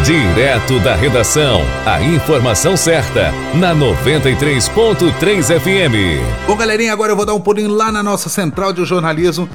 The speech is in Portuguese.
Direto da redação, a informação certa, na 93.3 FM. Bom, galerinha, agora eu vou dar um pulinho lá na nossa central de jornalismo